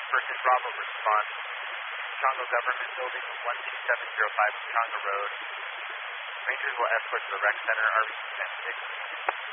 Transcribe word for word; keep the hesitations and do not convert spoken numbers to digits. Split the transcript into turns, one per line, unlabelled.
First is Bravo response. Chongo Government Building, one two seven zero five Chongo Road. Rangers will escort to the rec center, R V ten six.